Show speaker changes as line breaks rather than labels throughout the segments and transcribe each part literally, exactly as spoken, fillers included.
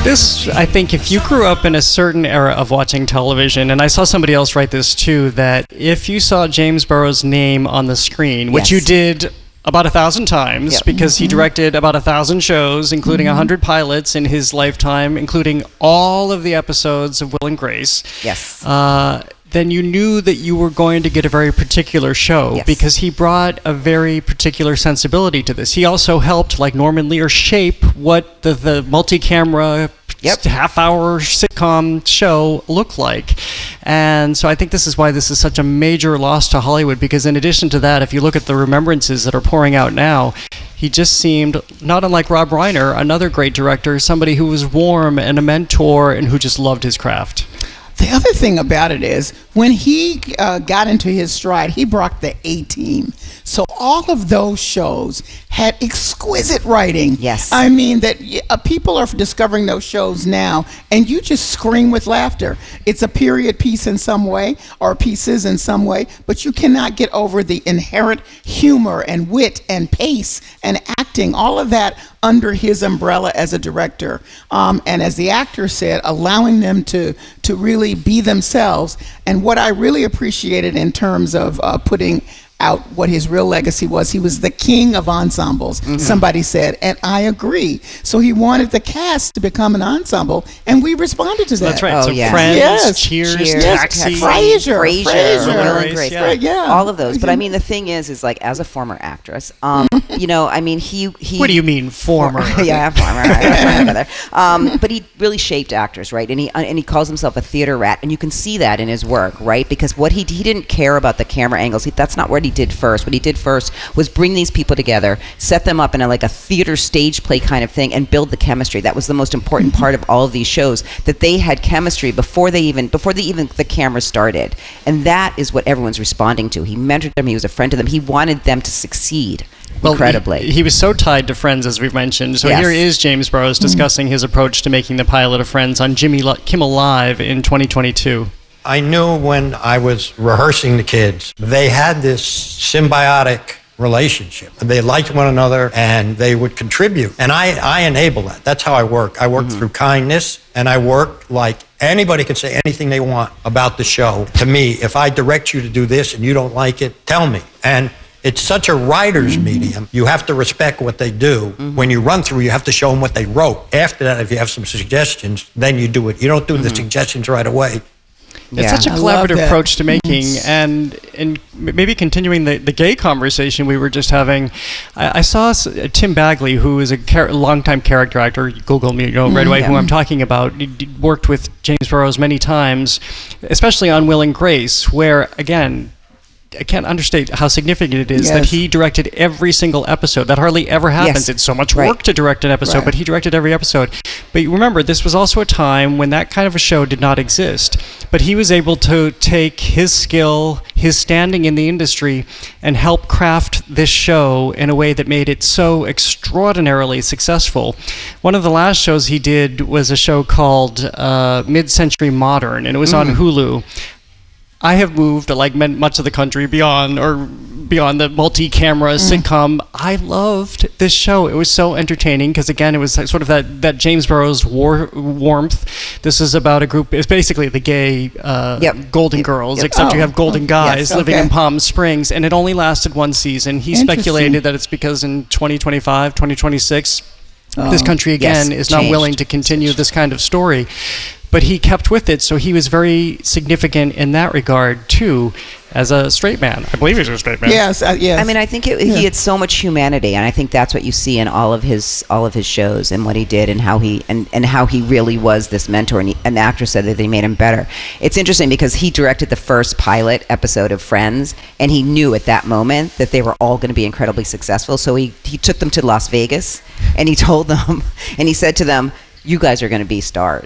This, I think, if you grew up in a certain era of watching television, and I saw somebody else write this too, that if you saw James Burrows' name on the screen, which
Yes.
you did about a thousand times,
Yep.
because he directed about a thousand shows, including a
Mm-hmm.
hundred pilots in his lifetime, including all of the episodes of Will and Grace.
Yes.
Uh, then you knew that you were going to get a very particular show,
Yes.
because he brought a very particular sensibility to this. He also helped, like Norman Lear, shape what the, the multi-camera
Yep.
half-hour sitcom show looked like. And so I think this is why this is such a major loss to Hollywood, because in addition to that, if you look at the remembrances that are pouring out now, he just seemed, not unlike Rob Reiner, another great director, somebody who was warm and a mentor and who just loved his craft.
The other thing about it is, when he uh, got into his stride, he brought the A-Team. So all of those shows had exquisite writing.
Yes.
I mean, that uh, people are discovering those shows now, and you just scream with laughter. It's a period piece in some way, or pieces in some way, but you cannot get over the inherent humor and wit and pace and acting, all of that under his umbrella as a director. Um, and as the actor said, allowing them to, to really be themselves. And what I really appreciated in terms of uh, putting out what his real legacy was, he was the king of ensembles, mm-hmm. somebody said, and I agree. So he wanted the cast to become an ensemble, and we responded to that.
That's right.
Oh,
so
yeah.
Friends,
Yes.
Cheers,
Cheers,
Taxi.
Frasier,
Frasier,
Frasier.
Will and
Grace,
Grace,
yeah.
right.
Yeah.
All of those. But I mean, the thing is, is like, as a former actress, um, you know, I mean, he, he...
What do you mean, former?
yeah, former. I got it. Um, but he really shaped actors, right? And he and he calls himself a theater rat, and you can see that in his work, right? Because what he he didn't care about the camera angles. He, that's not what he did first. What he did first was bring these people together, set them up in a, like a theater stage play kind of thing, and build the chemistry. That was the most important part of all of these shows, that they had chemistry before they even before they even the camera started. And that is what everyone's responding to. He mentored them. He was a friend to them. He wanted them to succeed.
Well,
incredibly.
He, he was so tied to Friends, as we've mentioned. So
Yes.
here is James Burrows discussing his approach to making the pilot of Friends on Jimmy Lo- Kimmel Live in twenty twenty-two.
I knew when I was rehearsing the kids, they had this symbiotic relationship. They liked one another and they would contribute. And I, I enable that. That's how I work. I work mm-hmm. through kindness, and I work like anybody can say anything they want about the show to me. If I direct you to do this and you don't like it, tell me. And it's such a writer's mm-hmm. medium. You have to respect what they do. Mm-hmm. When you run through, you have to show them what they wrote. After that, if you have some suggestions, then you do it. You don't do mm-hmm. the suggestions right away.
It's
Yeah.
such a
I love
collaborative
that.
approach to making, and and maybe continuing the, the gay conversation we were just having. I, I saw s- Tim Bagley, who is a char- longtime character actor. You Google me, you know right away
yeah.
who I'm talking about. He d- worked with James Burrows many times, especially on Will and Grace, where again, I can't understate how significant it is that
Yes.
he directed every single episode. That hardly ever happens.
Yes.
It's so much
Right.
work to direct an episode,
Right.
but he directed every episode. But you remember, this was also a time when that kind of a show did not exist. But he was able to take his skill, his standing in the industry, and help craft this show in a way that made it so extraordinarily successful. One of the last shows he did was a show called uh, Mid-Century Modern, and it was on Hulu. I have moved, like men- much of the country, beyond or beyond the multi-camera sitcom. I loved this show. It was so entertaining because, again, it was like sort of that, that James Burrows war- warmth. This is about a group. It's basically the gay uh,
Yep.
Golden
Yep.
Girls,
Yep.
except you
Oh.
have Golden Guys
Yes,
living
okay.
in Palm Springs, and it only lasted one season. He
Interesting.
speculated that it's because in twenty twenty-five, twenty twenty-six, this
Oh.
country again
Yes,
is not
changed.
willing to continue this kind of story. But he kept with it, so he was very significant in that regard too, as a straight man. I believe he's a straight man.
Yes, uh, yes.
I mean, I think it,
Yeah.
he had so much humanity, and I think that's what you see in all of his all of his shows and what he did, and how he and, and how he really was this mentor. And, he, and the actor said that they made him better. It's interesting because he directed the first pilot episode of Friends, and he knew at that moment that they were all going to be incredibly successful. So he he took them to Las Vegas, and he told them, and he said to them, "You guys are going to be stars."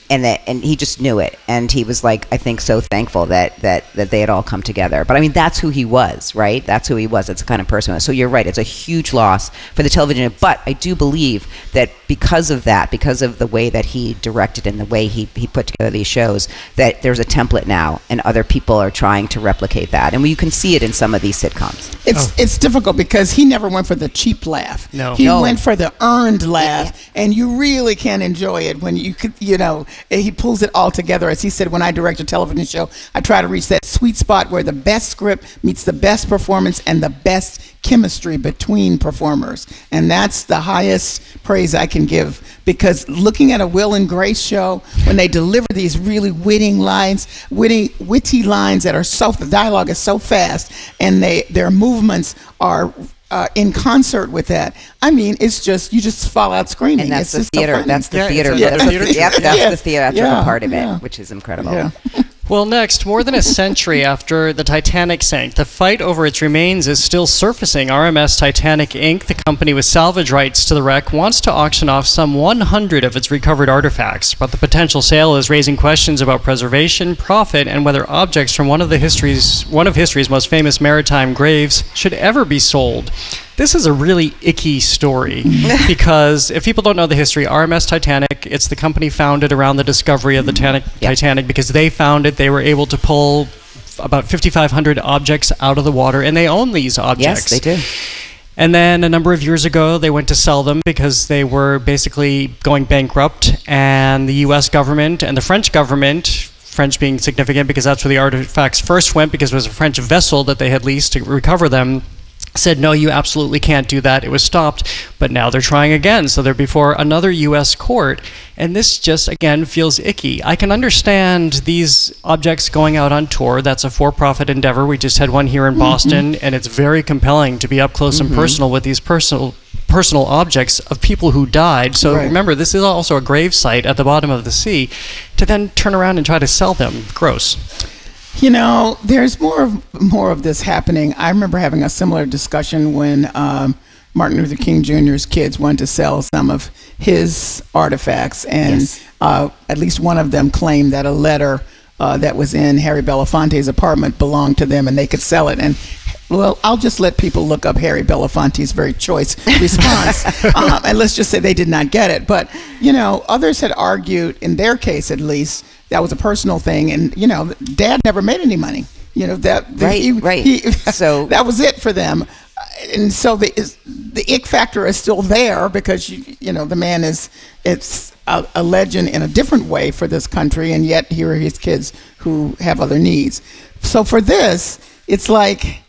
and that and he just knew it, and he was like, I think, so thankful that that that they had all come together. But I mean, that's who he was, right? That's who he was. That's the kind of person. So you're right. It's a huge loss for the television. But I do believe that because of that, because of the way that he directed and the way he he put together these shows, that there's a template now, and other people are trying to replicate that, and you can see it in some of these sitcoms.
It's
Oh.
it's difficult because he never went for the cheap laugh.
No.
He
No.
went for the earned laugh,
Yeah.
and you really can enjoy it when you could, you know, he pulls it all together. As he said, when I direct a television show, I try to reach that sweet spot where the best script meets the best performance and the best chemistry between performers. And that's the highest praise I can give, because looking at a Will and Grace show, when they deliver these really witty lines, witty, witty lines that are so, the dialogue is so fast, and they their movements are uh, in concert with that. I mean, it's just, you just fall out screaming.
And that's
It's
the
just so
theater.
funny.
That's the
Yeah, it's
theater.
a-
that's
the
the-
theater
Yep,
treatment.
that's
Yeah.
the theatrical
Yeah,
part of
yeah.
it, which is incredible.
Yeah.
Well, next, more than a century after the Titanic sank, the fight over its remains is still surfacing. R M S Titanic Incorporated, the company with salvage rights to the wreck, wants to auction off some one hundred of its recovered artifacts, but the potential sale is raising questions about preservation, profit, and whether objects from one of the history's one of history's most famous maritime graves should ever be sold. This is a really icky story because if people don't know the history, R M S Titanic, it's the company founded around the discovery of the Titanic,
Yep.
Titanic because they found it. They were able to pull f- about fifty-five hundred objects out of the water, and they own these objects.
Yes, they do.
And then a number of years ago, they went to sell them because they were basically going bankrupt, and the U S government and the French government, French being significant because that's where the artifacts first went, because it was a French vessel that they had leased to recover them, said, no, you absolutely can't do that. It was stopped. But now they're trying again. So they're before another U S court. And this just, again, feels icky. I can understand these objects going out on tour. That's a for-profit endeavor. We just had one here in Boston, and it's very compelling to be up close and personal with these personal personal objects of people who died. So
Right.
remember, this is also a grave site at the bottom of the sea. To then turn around and try to sell them, gross.
You know, there's more of more of this happening. I remember having a similar discussion when um, Martin Luther King Junior's kids wanted to sell some of his artifacts, and
Yes.
uh, at least one of them claimed that a letter uh, that was in Harry Belafonte's apartment belonged to them, and they could sell it. And well, I'll just let people look up Harry Belafonte's very choice response, um, and let's just say they did not get it. But you know, others had argued, in their case at least, that was a personal thing, and you know, Dad never made any money. You know that
Right,
he-
right.
he-
So-
that was it for them, and so the is, the ick factor is still there because you you know the man is it's a, a legend in a different way for this country, and yet here are his kids who have other needs. So for this, it's like,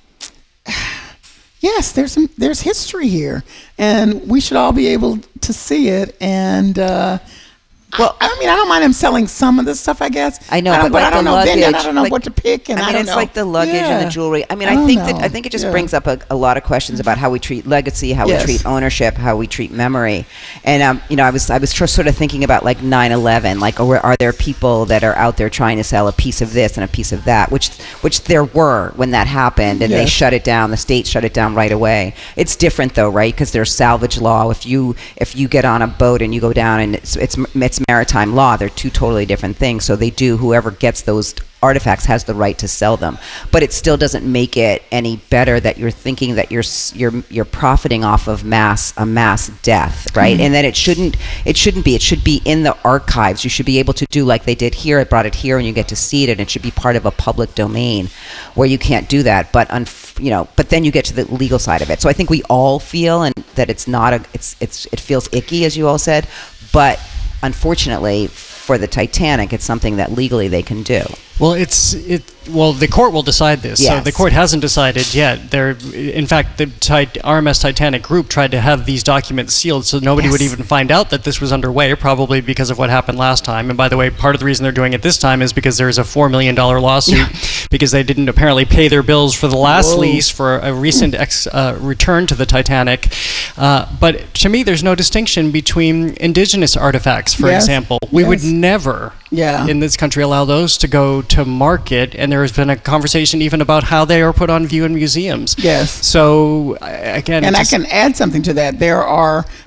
yes, there's some there's history here, and we should all be able to see it. And uh, well, I, I mean, I don't mind him selling some of this stuff, I guess.
I know,
I don't,
but
but,
like
I don't
the
know. Then I
luggage,
don't know
like-
what to pick, and I,
I mean,
don't
it's
know.
like the luggage and
Yeah.
the jewelry. I mean, I,
don't
think that
know.
I think it just
Yeah.
brings up a, a lot of questions about how we treat legacy, how
Yes.
we treat ownership, how we treat memory. And um, you know, I was I was tr- sort of thinking about like nine eleven. Like, are, are there people that are out there trying to sell a piece of this and a piece of that? Which which there were when that happened, and they
Yes.
shut it down. The state shut it down right away. It's different though, right? Because there's salvage law. If you if you get on a boat and you go down, and it's it's it's maritime law. They're two totally different things. So they do. Whoever gets those artifacts has the right to sell them, but it still doesn't make it any better that you're thinking that you're s- you're you're profiting off of mass a mass death, right? And that it shouldn't it shouldn't be. It should be in the archives. You should be able to do like they did here. I brought it here, and you get to see it, and it should be part of a public domain, where you can't do that. But unf- you know, but then you get to the legal side of it. So I think we all feel and that it's not a it's it's it feels icky, as you all said, but unfortunately for the Titanic, it's something that legally they can do.
Well, it's it. Well, the court will decide this. So
Yes.
the court hasn't decided yet. They're, in fact, the Tit- R M S Titanic Group tried to have these documents sealed, so nobody would
Yes.
even find out that this was underway. Probably because of what happened last time. And by the way, part of the reason they're doing it this time is because there's a four million dollar lawsuit because they didn't apparently pay their bills for the last
Whoa.
lease for a recent ex, uh, return to the Titanic. Uh, but to me, there's no distinction between indigenous artifacts, for
Yes.
example. We would
Yes.
never
Yeah.
in this country allow those to go to market, and there has been a conversation even about how they are put on view in museums.
Yes.
So I- again,
And
it
I
just-
can add something to that. There are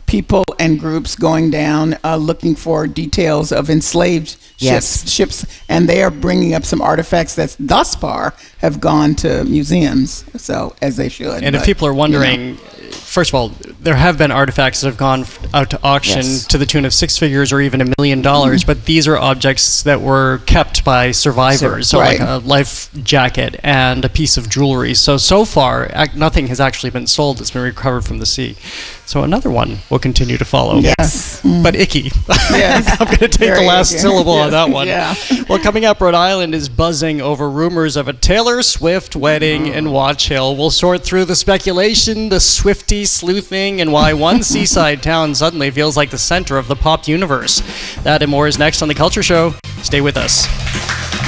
people and groups going down uh, looking for details of enslaved
Yes.
ships, ships, and they are bringing up some artifacts that thus far have gone to museums, so as they should.
And if
But,
people are
you
wondering,
know.
first of all, there have been artifacts that have gone f- out to auction
Yes.
to the tune of six figures or even a million dollars, but these are objects that were kept by survivors. So,
Right.
like a life jacket and a piece of jewelry. So, so far, ac- nothing has actually been sold that's been recovered from the sea. So, another one will continue to follow.
Yes.
But icky.
Yes.
I'm going to take
Very
the last
icky.
syllable on
Yes.
that one.
Yeah.
Well, coming up, Rhode Island is buzzing over rumors of a Taylor Swift wedding in Watch Hill. We'll sort through the speculation, the Swiftie sleuthing, and why one seaside town suddenly feels like the center of the pop universe. That and more is next on The Culture Show. Stay with us.